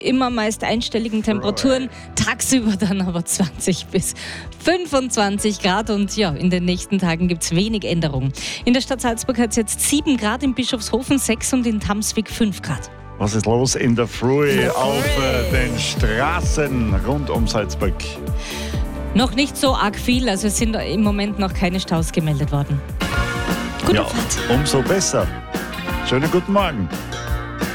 immer meist einstelligen Temperaturen, tagsüber dann aber 20 bis 25 Grad und ja, in den nächsten Tagen gibt es wenig Änderung. In der Stadt Salzburg hat es jetzt 7 Grad, in Bischofshofen 6 und in Tamswig 5 Grad. Was ist los in der Früh auf den Straßen rund um Salzburg? Noch nicht so arg viel, also es sind im Moment noch keine Staus gemeldet worden. Gute Fahrt. Umso besser. Schönen guten Morgen.